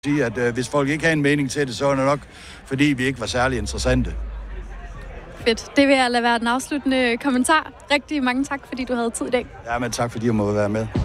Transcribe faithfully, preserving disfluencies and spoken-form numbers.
sige, at øh, hvis folk ikke har en mening til det, så er det nok, fordi vi ikke var særlig interessante. Fedt. Det vil jeg lade være den afsluttende kommentar. Rigtig mange tak, fordi du havde tid i dag. Ja, men tak fordi jeg må være med.